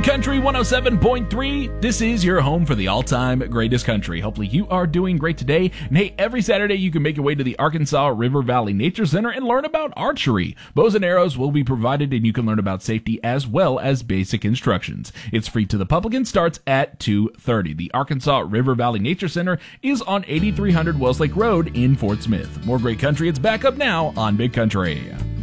Country 107.3. This is your home for the all-time greatest country. Hopefully you are doing great today. And hey, every Saturday you can make your way to the Arkansas River Valley Nature Center and learn about archery. Bows and arrows will be provided, and you can learn about safety as well as basic instructions. It's free to the public and starts at 2:30. The Arkansas River Valley Nature Center is on 8300 Westlake Road in Fort Smith. More great country. It's back up now on Big Country.